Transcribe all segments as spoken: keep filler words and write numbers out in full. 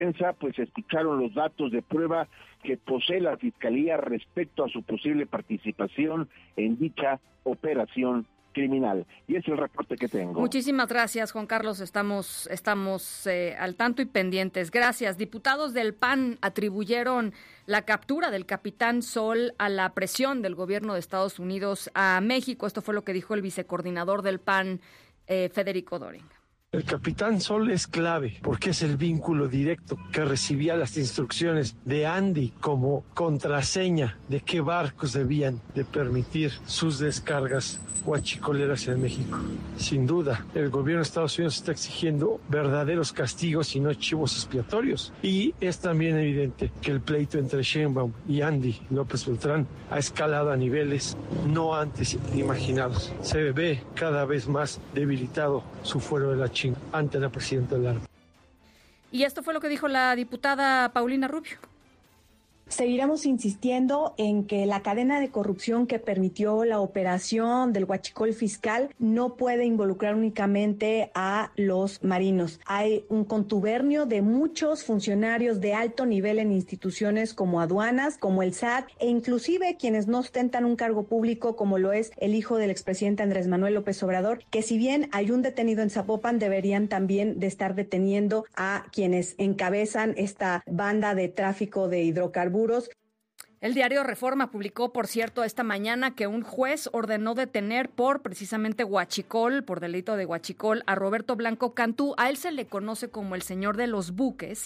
pues escucharon los datos de prueba que posee la Fiscalía respecto a su posible participación en dicha operación criminal. Y es el reporte que tengo. Muchísimas gracias, Juan Carlos. Estamos, estamos eh, al tanto y pendientes. Gracias. Diputados del P A N atribuyeron la captura del capitán Sol a la presión del gobierno de Estados Unidos a México. Esto fue lo que dijo el vicecoordinador del P A N, eh, Federico Doring. El capitán Sol es clave porque es el vínculo directo que recibía las instrucciones de Andy como contraseña de qué barcos debían de permitir sus descargas huachicoleras en México. Sin duda, el gobierno de Estados Unidos está exigiendo verdaderos castigos y no chivos expiatorios. Y es también evidente que el pleito entre Sheinbaum y Andy López Beltrán ha escalado a niveles no antes imaginados. Se ve cada vez más debilitado su fuero de la China ante la presidenta de la República. Y esto fue lo que dijo la diputada Paulina Rubio. Seguiremos insistiendo en que la cadena de corrupción que permitió la operación del huachicol fiscal no puede involucrar únicamente a los marinos. Hay un contubernio de muchos funcionarios de alto nivel en instituciones como aduanas, como el S A T, e inclusive quienes no ostentan un cargo público, como lo es el hijo del expresidente Andrés Manuel López Obrador, que si bien hay un detenido en Zapopan, deberían también de estar deteniendo a quienes encabezan esta banda de tráfico de hidrocarburos. El diario Reforma publicó, por cierto, esta mañana que un juez ordenó detener por precisamente huachicol, por delito de huachicol, a Roberto Blanco Cantú. A él se le conoce como el señor de los buques.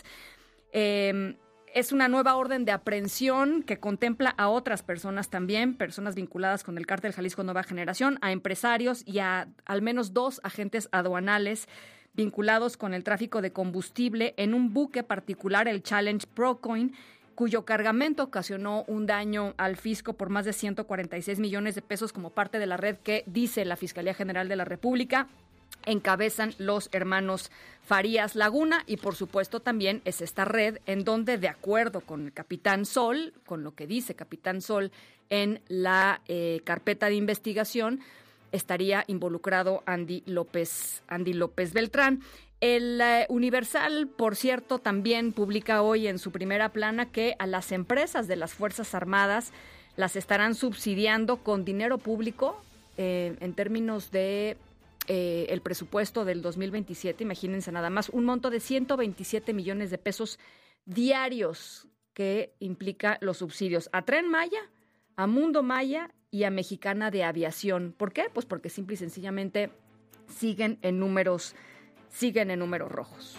Eh, es una nueva orden de aprehensión que contempla a otras personas también, personas vinculadas con el cártel Jalisco Nueva Generación, a empresarios y a al menos dos agentes aduanales vinculados con el tráfico de combustible en un buque particular, el Challenge Procoin, cuyo cargamento ocasionó un daño al fisco por más de ciento cuarenta y seis millones de pesos como parte de la red que, dice la Fiscalía General de la República, encabezan los hermanos Farías Laguna, y por supuesto también es esta red en donde, de acuerdo con el capitán Sol, con lo que dice capitán Sol en la eh, carpeta de investigación, estaría involucrado Andy López, Andy López Beltrán. El eh, Universal, por cierto, también publica hoy en su primera plana que a las empresas de las Fuerzas Armadas las estarán subsidiando con dinero público eh, en términos de eh, el presupuesto del dos mil veintisiete. Imagínense nada más, un monto de ciento veintisiete millones de pesos diarios que implica los subsidios a Tren Maya, a Mundo Maya y a Mexicana de Aviación. ¿Por qué? Pues porque simple y sencillamente siguen en números siguen en números rojos.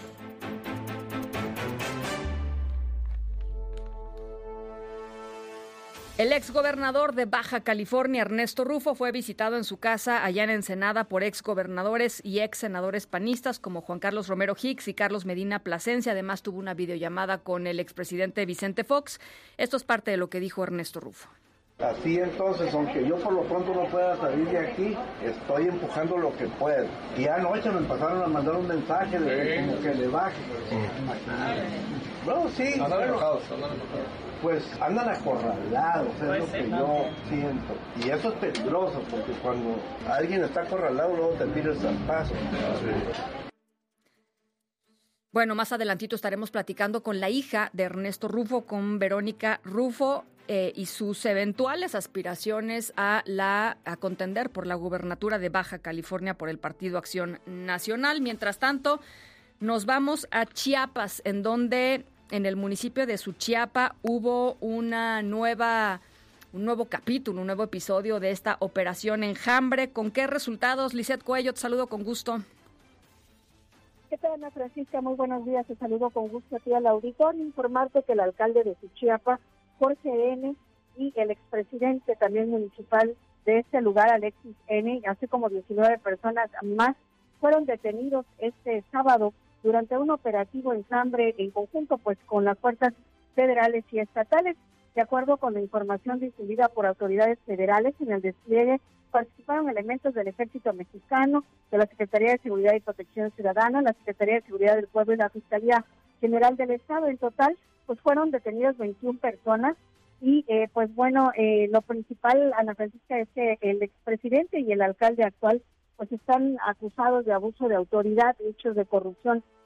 El exgobernador de Baja California, Ernesto Rufo, fue visitado en su casa allá en Ensenada por exgobernadores y ex senadores panistas como Juan Carlos Romero Hicks y Carlos Medina Plasencia. Además, tuvo una videollamada con el expresidente Vicente Fox. Esto es parte de lo que dijo Ernesto Rufo. Así entonces, aunque yo por lo pronto no pueda salir de aquí, estoy empujando lo que puedo. Y anoche me empezaron a mandar un mensaje de sí. como que le baje. Sí. No, sí. Andan enojados, andan enojados. Pues andan acorralados, es pues lo que no. yo siento. Y eso es peligroso, porque cuando alguien está acorralado, luego te tiras al paso. Sí. Bueno, más adelantito estaremos platicando con la hija de Ernesto Rufo, con Verónica Rufo, eh, y sus eventuales aspiraciones a la a contender por la gubernatura de Baja California por el Partido Acción Nacional. Mientras tanto, nos vamos a Chiapas, en donde en el municipio de Suchiapa hubo una nueva, un nuevo capítulo, un nuevo episodio de esta operación Enjambre. ¿Con qué resultados? Lisette Cuello, te saludo con gusto. ¿Qué tal, Ana Francisca? Muy buenos días. Te saludo con gusto a ti al auditorio. Informarte que el alcalde de Suchiapa, Jorge N., y el expresidente también municipal de este lugar, Alexis N., así como diecinueve personas más, fueron detenidos este sábado durante un operativo Enjambre en conjunto pues con las fuerzas federales y estatales. De acuerdo con la información distribuida por autoridades federales, en el despliegue participaron elementos del Ejército Mexicano, de la Secretaría de Seguridad y Protección Ciudadana, la Secretaría de Seguridad del Pueblo y la Fiscalía General del Estado. En total, pues fueron detenidas veintiuna personas y, eh, pues bueno, eh, lo principal, Ana Francisca, es que el expresidente y el alcalde actual pues están acusados de abuso de autoridad, hechos de corrupción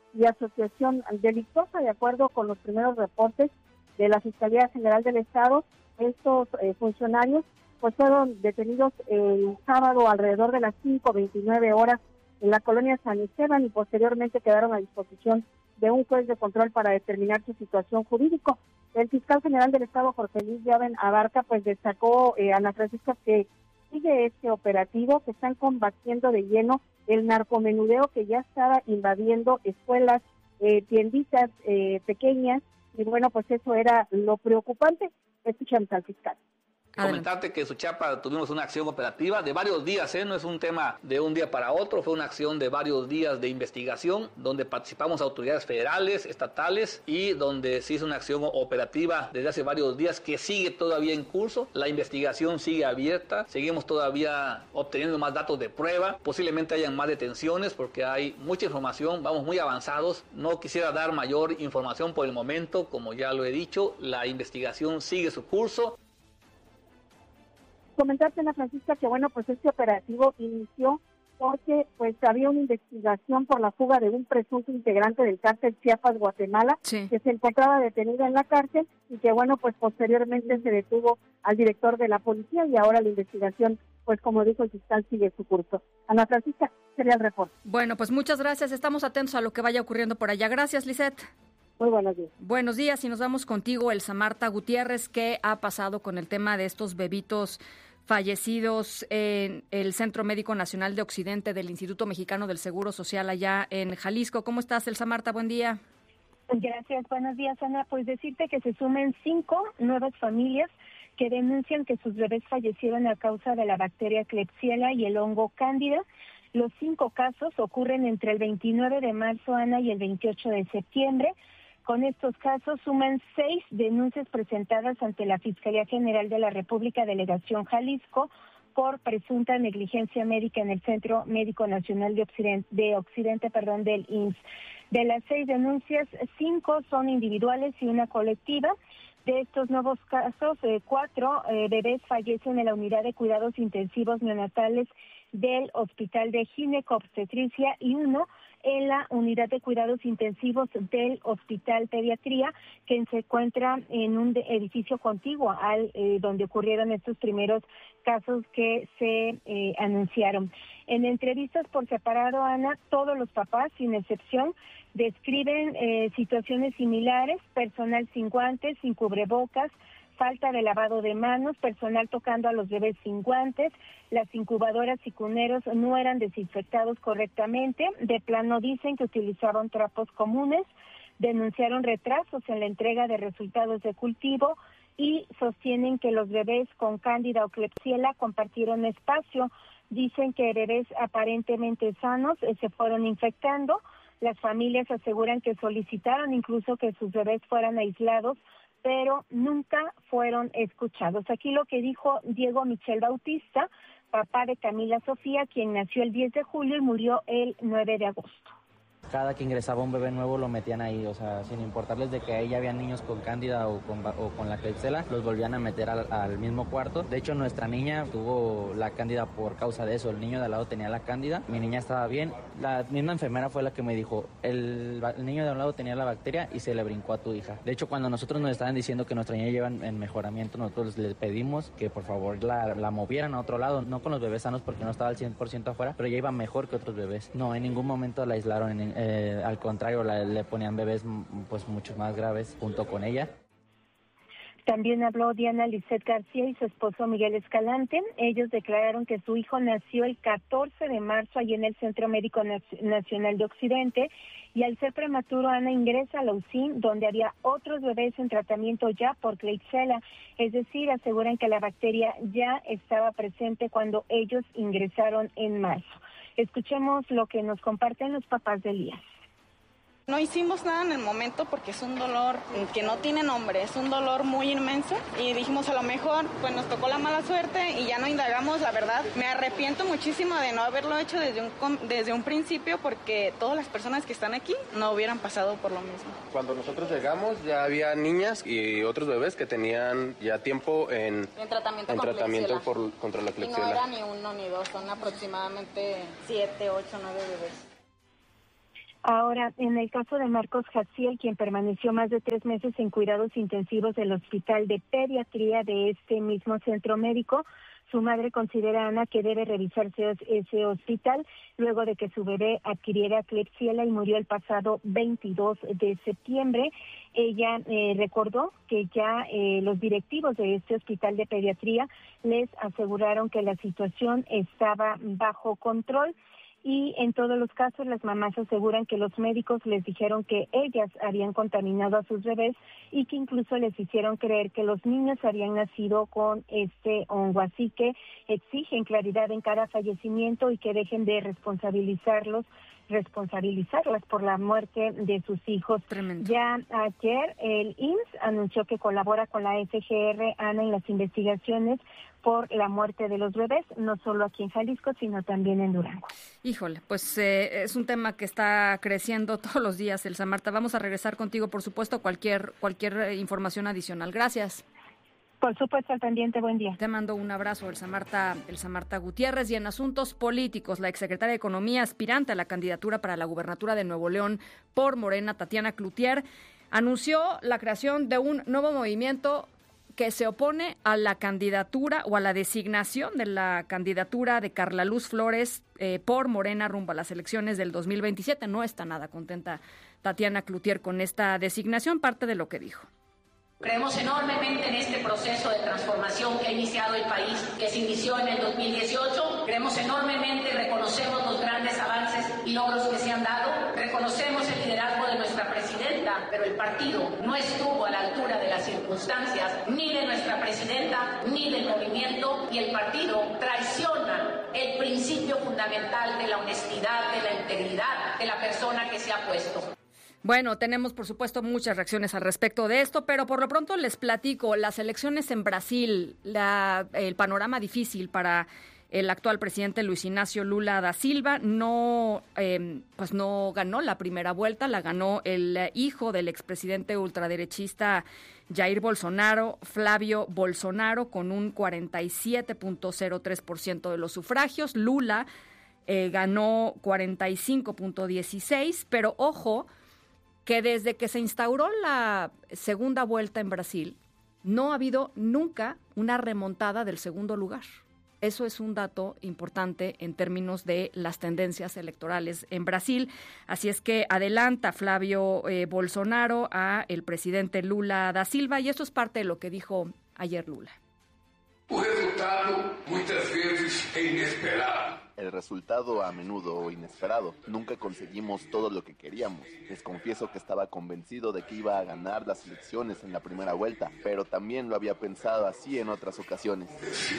y asociación delictuosa. De acuerdo con los primeros reportes de la Fiscalía General del Estado, estos eh, funcionarios pues fueron detenidos el sábado alrededor de las cinco veintinueve horas en la colonia San Esteban y posteriormente quedaron a disposición de un juez de control para determinar su situación jurídica. El fiscal general del Estado, Jorge Luis Llaven Abarca, pues destacó, eh, Ana Francisca, que sigue este operativo, que están combatiendo de lleno el narcomenudeo que ya estaba invadiendo escuelas, eh, tienditas eh, pequeñas, y bueno, pues eso era lo preocupante. Escuchamos al fiscal. Comentarte que en Suchiapa tuvimos una acción operativa de varios días, ¿eh? No es un tema de un día para otro, fue una acción de varios días de investigación donde participamos autoridades federales, estatales y donde se hizo una acción operativa desde hace varios días que sigue todavía en curso. La investigación sigue abierta, seguimos todavía obteniendo más datos de prueba, posiblemente hayan más detenciones porque hay mucha información, vamos muy avanzados. No quisiera dar mayor información por el momento, como ya lo he dicho, la investigación sigue su curso. Comentarte, Ana Francisca, que bueno, pues este operativo inició porque pues había una investigación por la fuga de un presunto integrante del cártel Chiapas Guatemala, sí, que se encontraba detenido en la cárcel y que bueno, pues posteriormente se detuvo al director de la policía y ahora la investigación, pues como dijo el fiscal, sigue su curso. Ana Francisca, sería el reporte. Bueno, pues muchas gracias, estamos atentos a lo que vaya ocurriendo por allá. Gracias, Lisette. Muy buenos días. Buenos días, y nos vamos contigo, Elsa Marta Gutiérrez. ¿Qué ha pasado con el tema de estos bebitos fallecidos en el Centro Médico Nacional de Occidente del Instituto Mexicano del Seguro Social allá en Jalisco? ¿Cómo estás, Elsa Marta? Buen día. Gracias, buenos días, Ana. Pues decirte que se sumen cinco nuevas familias que denuncian que sus bebés fallecieron a causa de la bacteria Klebsiella y el hongo cándida. Los cinco casos ocurren entre el veintinueve de marzo, Ana, y el veintiocho de septiembre. Con estos casos suman seis denuncias presentadas ante la Fiscalía General de la República, Delegación Jalisco, por presunta negligencia médica en el Centro Médico Nacional de Occidente, de Occidente, perdón, del I M S S. De las seis denuncias, cinco son individuales y una colectiva. De estos nuevos casos, eh, cuatro eh, bebés fallecen en la unidad de cuidados intensivos neonatales del Hospital de Ginecobstetricia y uno en la unidad de cuidados intensivos del Hospital Pediatría, que se encuentra en un de, edificio contiguo al eh, donde ocurrieron estos primeros casos que se eh, anunciaron. En entrevistas por separado, Ana, todos los papás, sin excepción, describen eh, situaciones similares: personal sin guantes, sin cubrebocas, falta de lavado de manos, personal tocando a los bebés sin guantes, las incubadoras y cuneros no eran desinfectados correctamente, de plano dicen que utilizaban trapos comunes, denunciaron retrasos en la entrega de resultados de cultivo y sostienen que los bebés con cándida o Klebsiella compartieron espacio. Dicen que bebés aparentemente sanos eh, se fueron infectando. Las familias aseguran que solicitaron incluso que sus bebés fueran aislados, pero nunca fueron escuchados. Aquí lo que dijo Diego Michel Bautista, papá de Camila Sofía, quien nació el diez de julio y murió el nueve de agosto. Cada que ingresaba un bebé nuevo lo metían ahí, o sea, sin importarles de que ahí ya había niños con cándida o con, o con la Klebsiella, los volvían a meter al, al mismo cuarto. De hecho, nuestra niña tuvo la cándida por causa de eso. El niño de al lado tenía la cándida, mi niña estaba bien. La misma enfermera fue la que me dijo, el, el niño de al lado tenía la bacteria y se le brincó a tu hija. De hecho, cuando nosotros nos estaban diciendo que nuestra niña lleva en, en mejoramiento, nosotros les pedimos que por favor la, la movieran a otro lado, no con los bebés sanos porque no estaba al cien por ciento afuera, pero ya iba mejor que otros bebés. No, en ningún momento la aislaron, en, Eh, al contrario, la, le ponían bebés pues mucho más graves junto con ella. También habló Diana Lisset García y su esposo Miguel Escalante. Ellos declararon que su hijo nació el catorce de marzo allí en el Centro Médico Nacional de Occidente y al ser prematuro, Ana ingresa a la U C I N, donde había otros bebés en tratamiento ya por Klebsiella. Es decir, aseguran que la bacteria ya estaba presente cuando ellos ingresaron en marzo. Escuchemos lo que nos comparten los papás de Elías. No hicimos nada en el momento porque es un dolor que no tiene nombre, es un dolor muy inmenso y dijimos a lo mejor pues nos tocó la mala suerte y ya no indagamos. La verdad me arrepiento muchísimo de no haberlo hecho desde un, desde un principio porque todas las personas que están aquí no hubieran pasado por lo mismo. Cuando nosotros llegamos ya había niñas y otros bebés que tenían ya tiempo en, en tratamiento, en con tratamiento por, contra la Klebsiella. Y no era ni uno ni dos, son aproximadamente siete, ocho, nueve bebés. Ahora, en el caso de Marcos Jaciel, quien permaneció más de tres meses en cuidados intensivos del Hospital de Pediatría de este mismo centro médico, su madre considera, Ana, que debe revisarse ese hospital luego de que su bebé adquiriera Klebsiella y murió el pasado veintidós de septiembre. Ella eh, recordó que ya eh, los directivos de este hospital de pediatría les aseguraron que la situación estaba bajo control. Y en todos los casos las mamás aseguran que los médicos les dijeron que ellas habían contaminado a sus bebés y que incluso les hicieron creer que los niños habían nacido con este hongo. Así que exigen claridad en cada fallecimiento y que dejen de responsabilizarlos responsabilizarlas por la muerte de sus hijos. Tremendo. Ya ayer el I M S S anunció que colabora con la F G R, Ana, en las investigaciones por la muerte de los bebés, no solo aquí en Jalisco, sino también en Durango. Híjole, pues eh, es un tema que está creciendo todos los días, Elsa Marta. Vamos a regresar contigo, por supuesto, cualquier cualquier información adicional. Gracias. Por supuesto, al pendiente, buen día. Te mando un abrazo, Elsa Marta, Elsa Marta Gutiérrez. Y en asuntos políticos, la exsecretaria de Economía, aspirante a la candidatura para la gubernatura de Nuevo León por Morena, Tatiana Cloutier, anunció la creación de un nuevo movimiento que se opone a la candidatura o a la designación de la candidatura de Carla Luz Flores eh, por Morena rumbo a las elecciones del dos mil veintisiete. No está nada contenta Tatiana Cloutier con esta designación, parte de lo que dijo. Creemos enormemente en este proceso de transformación que ha iniciado el país, que se inició en el dos mil dieciocho. Creemos enormemente, reconocemos los grandes avances y logros que se han dado. Reconocemos el liderazgo de nuestra presidenta, pero el partido no estuvo a la altura de las circunstancias, ni de nuestra presidenta, ni del movimiento, y el partido traiciona el principio fundamental de la honestidad, de la integridad de la persona que se ha puesto. Bueno, tenemos por supuesto muchas reacciones al respecto de esto, pero por lo pronto les platico las elecciones en Brasil, la, el panorama difícil para el actual presidente Luis Ignacio Lula da Silva. No, eh, pues no ganó la primera vuelta, la ganó el hijo del expresidente ultraderechista Jair Bolsonaro, Flavio Bolsonaro, con un cuarenta y siete punto cero tres por ciento de los sufragios. Lula eh, ganó cuarenta y cinco punto dieciséis, pero ojo, que desde que se instauró la segunda vuelta en Brasil, no ha habido nunca una remontada del segundo lugar. Eso es un dato importante en términos de las tendencias electorales en Brasil. Así es que adelanta Flavio eh, Bolsonaro a el presidente Lula da Silva, y esto es parte de lo que dijo ayer Lula. O resultado muchas veces es inesperado. El resultado a menudo inesperado. Nunca conseguimos todo lo que queríamos. Les confieso que estaba convencido de que iba a ganar las elecciones en la primera vuelta, pero también lo había pensado así en otras ocasiones.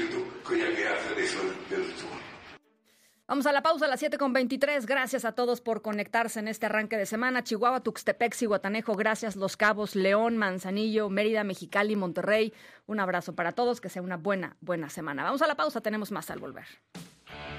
Vamos a la pausa a las siete con veintitrés. Gracias a todos por conectarse en este arranque de semana. Chihuahua, Tuxtepec, Zihuatanejo, gracias. Los Cabos, León, Manzanillo, Mérida, Mexicali, Monterrey. Un abrazo para todos. Que sea una buena, buena semana. Vamos a la pausa. Tenemos más al volver.